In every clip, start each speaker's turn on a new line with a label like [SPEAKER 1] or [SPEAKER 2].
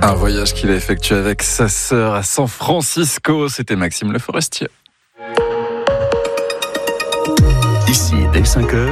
[SPEAKER 1] Un voyage qu'il a effectué avec sa sœur à San Francisco, c'était Maxime Le Forestier.
[SPEAKER 2] Ici, dès 5h,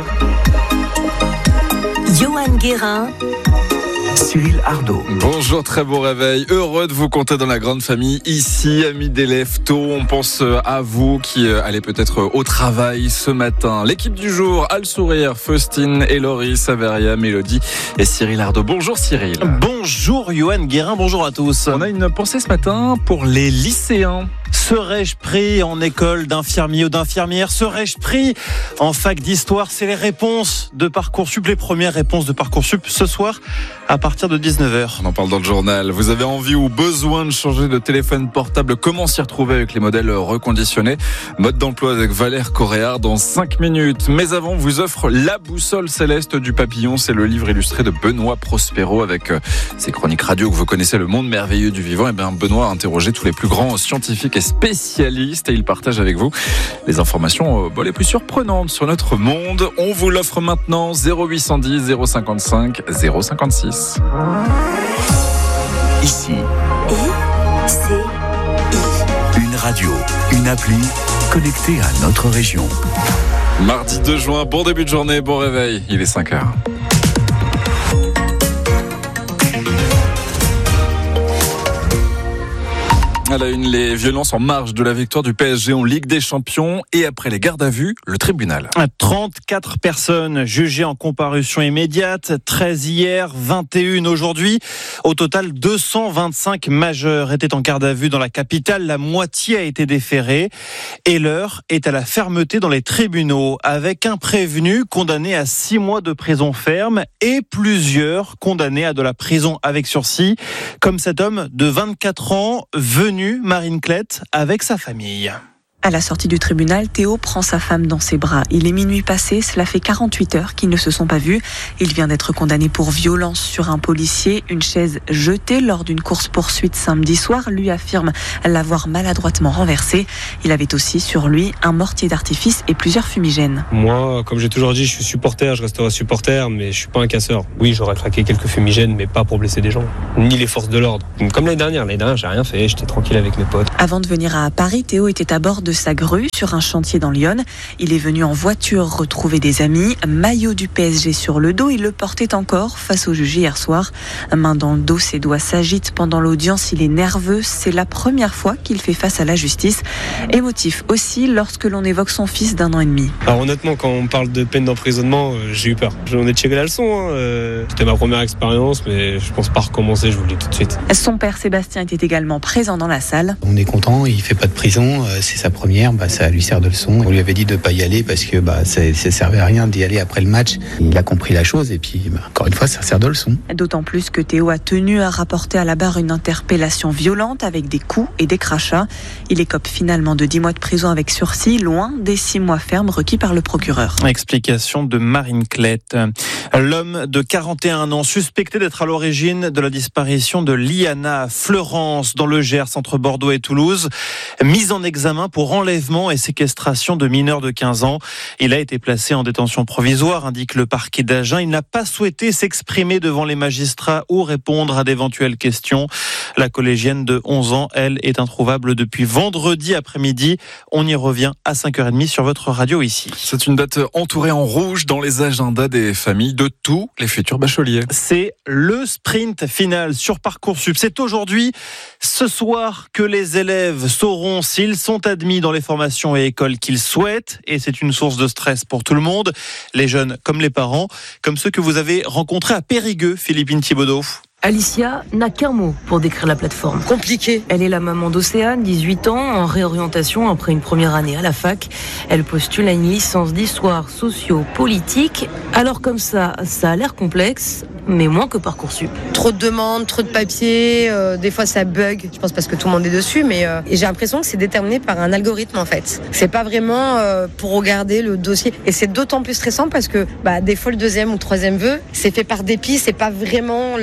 [SPEAKER 3] Johan Guérin,
[SPEAKER 2] Cyril Ardo.
[SPEAKER 1] Bonjour, très beau réveil. Heureux de vous compter dans la grande famille. Ici, amis d'élèves tôt, on pense à vous qui allez peut-être au travail ce matin. L'équipe du jour a le sourire. Faustine, Héloïse, Saveria, Mélodie et Cyril Ardo. Bonjour Cyril.
[SPEAKER 4] Bonjour Johan Guérin, bonjour à tous.
[SPEAKER 1] On a une pensée ce matin pour les lycéens.
[SPEAKER 4] Serais-je pris en école d'infirmier ou d'infirmière? Serais-je pris en fac d'histoire? C'est les réponses de Parcoursup, les premières réponses de Parcoursup ce soir à partir de 19h.
[SPEAKER 1] On en parle dans le journal. Vous avez envie ou besoin de changer de téléphone portable? Comment s'y retrouver avec les modèles reconditionnés? Mode d'emploi avec Valère Coréard dans 5 minutes. Mais avant, on vous offre La boussole céleste du papillon. C'est le livre illustré de Benoît Prospero avec ses chroniques radio que vous connaissez, le monde merveilleux du vivant. Et bien, Benoît a interrogé tous les plus grands scientifiques et spécialistes et il partage avec vous les informations les plus surprenantes sur notre monde. On vous l'offre maintenant. 0810 055 056.
[SPEAKER 2] Ici, une radio, une appli connectée à notre région.
[SPEAKER 1] Mardi 2 juin, bon début de journée, bon réveil, il est 5h. À la une, les violences en marge de la victoire du PSG en Ligue des Champions et après les gardes à vue, le tribunal.
[SPEAKER 4] 34 personnes jugées en comparution immédiate, 13 hier, 21 aujourd'hui. Au total, 225 majeurs étaient en garde à vue dans la capitale. La moitié a été déférée et l'heure est à la fermeté dans les tribunaux avec un prévenu condamné à 6 mois de prison ferme et plusieurs condamnés à de la prison avec sursis, comme cet homme de 24 ans venu Marine Klett avec sa famille.
[SPEAKER 5] À la sortie du tribunal, Théo prend sa femme dans ses bras. Il est minuit passé, cela fait 48 heures qu'ils ne se sont pas vus. Il vient d'être condamné pour violence sur un policier. Une chaise jetée lors d'une course-poursuite samedi soir lui affirme l'avoir maladroitement renversée. Il avait aussi sur lui un mortier d'artifice et plusieurs fumigènes.
[SPEAKER 6] Moi, comme j'ai toujours dit, je suis supporter, je resterai supporter, mais je suis pas un casseur. Oui, j'aurais craqué quelques fumigènes, mais pas pour blesser des gens, ni les forces de l'ordre. Comme l'année dernière, j'ai rien fait, j'étais tranquille avec mes potes.
[SPEAKER 5] Avant de venir à Paris, Théo était à bord de sa grue sur un chantier dans Lyon. Il est venu en voiture retrouver des amis, maillot du PSG sur le dos. Il le portait encore face au juge hier soir. Main dans le dos, ses doigts s'agitent pendant l'audience. Il est nerveux. C'est la première fois qu'il fait face à la justice. Émotif aussi lorsque l'on évoque son fils d'1 an et demi.
[SPEAKER 6] Alors honnêtement, quand on parle de peine d'emprisonnement, j'ai eu peur. J'en ai tiré la leçon. C'était ma première expérience, mais je pense pas recommencer, je vous le dis tout de suite.
[SPEAKER 5] Son père Sébastien était également présent dans la salle.
[SPEAKER 7] On est content, il fait pas de prison, c'est sa première. Ça lui sert de leçon. On lui avait dit de ne pas y aller parce que ça servait à rien d'y aller après le match. Il a compris la chose et puis encore une fois ça sert de leçon.
[SPEAKER 5] D'autant plus que Théo a tenu à rapporter à la barre une interpellation violente avec des coups et des crachats. Il écope finalement de 10 mois de prison avec sursis, loin des 6 mois fermes requis par le procureur.
[SPEAKER 4] Explication de Marine Klett. L'homme de 41 ans suspecté d'être à l'origine de la disparition de Liana à Fleurance dans le Gers entre Bordeaux et Toulouse, mis en examen pour enlèvement et séquestration de mineurs de 15 ans. Il a été placé en détention provisoire, indique le parquet d'Agen. Il n'a pas souhaité s'exprimer devant les magistrats ou répondre à d'éventuelles questions. La collégienne de 11 ans, elle, est introuvable depuis vendredi après-midi. On y revient à 5h30 sur votre radio ici.
[SPEAKER 1] C'est une date entourée en rouge dans les agendas des familles de tous les futurs bacheliers.
[SPEAKER 4] C'est le sprint final sur Parcoursup. C'est aujourd'hui, ce soir, que les élèves sauront s'ils sont admis dans les formations et écoles qu'ils souhaitent, et c'est une source de stress pour tout le monde, les jeunes comme les parents, comme ceux que vous avez rencontrés à Périgueux, Philippine Thibaudot.
[SPEAKER 8] Alicia n'a qu'un mot pour décrire la plateforme.
[SPEAKER 9] Compliqué.
[SPEAKER 8] Elle est la maman d'Océane, 18 ans, en réorientation après une première année à la fac. Elle postule à une licence d'histoire socio-politique. Alors comme ça a l'air complexe, mais moins que Parcoursup.
[SPEAKER 9] Trop de demandes, trop de papiers, des fois ça bug, je pense parce que tout le monde est dessus, mais et j'ai l'impression que c'est déterminé par un algorithme en fait. C'est pas vraiment pour regarder le dossier, et c'est d'autant plus stressant parce que des fois le deuxième ou le troisième vœu, c'est fait par dépit, c'est pas vraiment là où on voudrait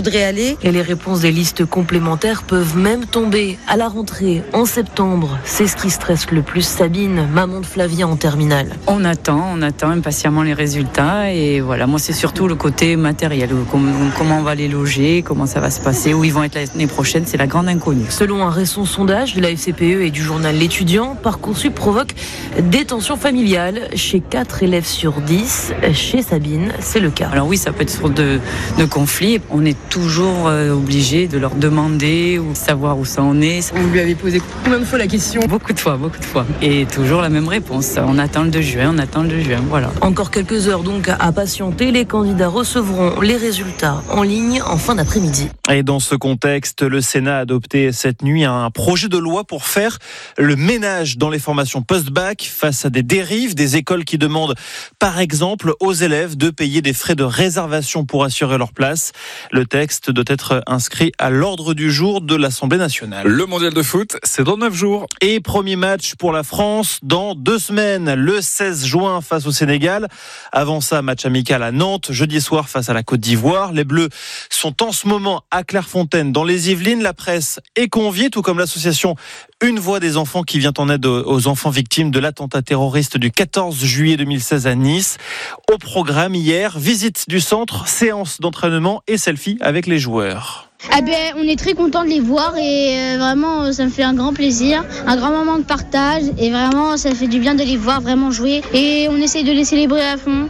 [SPEAKER 9] voudrais aller.
[SPEAKER 8] Et les réponses des listes complémentaires peuvent même tomber à la rentrée en septembre. C'est ce qui stresse le plus Sabine, maman de Flavien en terminale.
[SPEAKER 3] On attend impatiemment les résultats et voilà, moi c'est surtout le côté matériel, comment on va les loger, comment ça va se passer, où ils vont être l'année prochaine, c'est la grande inconnue.
[SPEAKER 8] Selon un récent sondage de la FCPE et du journal L'Étudiant, Parcoursup provoque des tensions familiales chez 4 élèves sur 10. Chez Sabine, c'est le cas.
[SPEAKER 3] Alors oui, ça peut être source de conflits. On est toujours obligé de leur demander ou savoir où ça en est.
[SPEAKER 10] Vous lui avez posé combien de fois la question ?
[SPEAKER 3] Beaucoup de fois. Et toujours la même réponse. On attend le 2 juin, voilà.
[SPEAKER 8] Encore quelques heures donc à patienter. Les candidats recevront les résultats en ligne en fin d'après-midi.
[SPEAKER 4] Et dans ce contexte, le Sénat a adopté cette nuit un projet de loi pour faire le ménage dans les formations post-bac face à des dérives, des écoles qui demandent par exemple aux élèves de payer des frais de réservation pour assurer leur place. Le texte doit être inscrit à l'ordre du jour de l'Assemblée nationale.
[SPEAKER 1] Le mondial de foot, c'est dans 9 jours.
[SPEAKER 4] Et premier match pour la France dans 2 semaines, le 16 juin face au Sénégal. Avant ça, match amical à Nantes, jeudi soir face à la Côte d'Ivoire. Les Bleus sont en ce moment à Clairefontaine, dans les Yvelines. La presse est conviée, tout comme l'association Une Voix des enfants qui vient en aide aux enfants victimes de l'attentat terroriste du 14 juillet 2016 à Nice. Au programme hier, visite du centre, séance d'entraînement et selfie avec les joueurs.
[SPEAKER 11] On est très content de les voir et vraiment ça me fait un grand plaisir, un grand moment de partage et vraiment ça fait du bien de les voir vraiment jouer et on essaye de les célébrer à fond.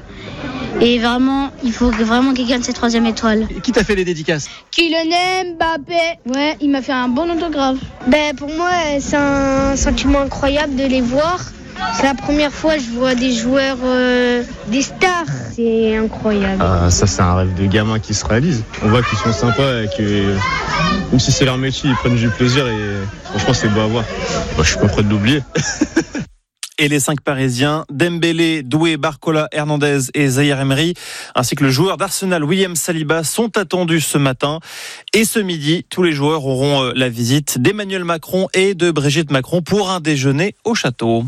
[SPEAKER 11] Et vraiment, il faut vraiment qu'il gagne cette 3e étoile.
[SPEAKER 12] Qui t'a fait les dédicaces ?
[SPEAKER 11] Kylian Mbappé. Ouais, il m'a fait un bon autographe. Pour moi, c'est un sentiment incroyable de les voir. C'est la première fois que je vois des joueurs, des stars. C'est incroyable.
[SPEAKER 13] Ça, c'est un rêve de gamin qui se réalise. On voit qu'ils sont sympas et que, même si c'est leur métier, ils prennent du plaisir et franchement, c'est beau à voir. Je suis pas prêt de l'oublier.
[SPEAKER 4] Et les 5 Parisiens, Dembélé, Doué, Barcola, Hernandez et Zaïre Emery, ainsi que le joueur d'Arsenal William Saliba sont attendus ce matin. Et ce midi, tous les joueurs auront la visite d'Emmanuel Macron et de Brigitte Macron pour un déjeuner au château.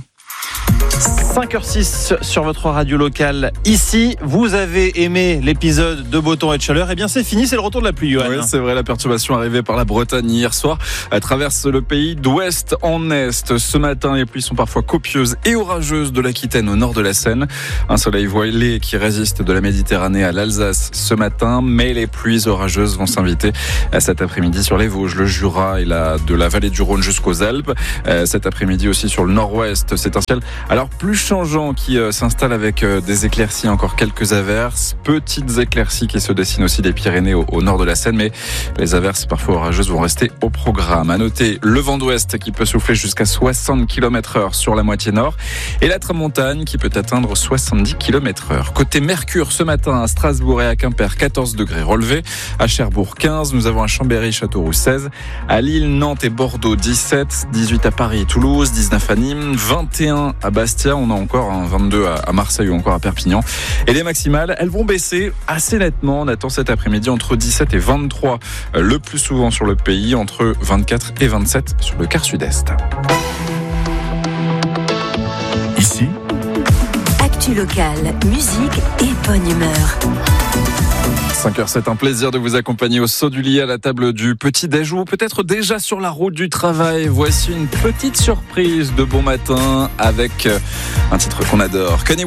[SPEAKER 4] 5h06 sur votre radio locale. Ici, vous avez aimé l'épisode de Beau Temps et de Chaleur. Eh bien, c'est fini, c'est le retour de la pluie, Johan.
[SPEAKER 1] Oui, c'est vrai, la perturbation arrivée par la Bretagne hier soir. Elle traverse le pays d'ouest en est. Ce matin, les pluies sont parfois copieuses et orageuses de l'Aquitaine au nord de la Seine. Un soleil voilé qui résiste de la Méditerranée à l'Alsace ce matin. Mais les pluies orageuses vont s'inviter cet après-midi sur les Vosges, le Jura et de la vallée du Rhône jusqu'aux Alpes. Cet après-midi aussi sur le nord-ouest. C'est un ciel alors plus changeant qui s'installe avec des éclaircies, encore quelques averses, petites éclaircies qui se dessinent aussi des Pyrénées au nord de la Seine, mais les averses parfois orageuses vont rester au programme. À noter le vent d'ouest qui peut souffler jusqu'à 60 km/h sur la moitié nord et la tramontane qui peut atteindre 70 km/h. Côté Mercure, ce matin à Strasbourg et à Quimper, 14 degrés relevés, à Cherbourg 15, nous avons à Chambéry, Châteauroux 16, à Lille, Nantes et Bordeaux 17, 18 à Paris et Toulouse, 19 à Nîmes, 21 à Bastia, on a encore un 22 à Marseille ou encore à Perpignan. Et les maximales, elles vont baisser assez nettement. On attend cet après-midi entre 17 et 23 le plus souvent sur le pays, entre 24 et 27 sur le quart sud-est.
[SPEAKER 2] Ici,
[SPEAKER 14] actu locale, musique et bonne humeur.
[SPEAKER 1] 5h07, un plaisir de vous accompagner au saut du lit à la table du petit-déj ou peut-être déjà sur la route du travail. Voici une petite surprise de bon matin avec un titre qu'on adore.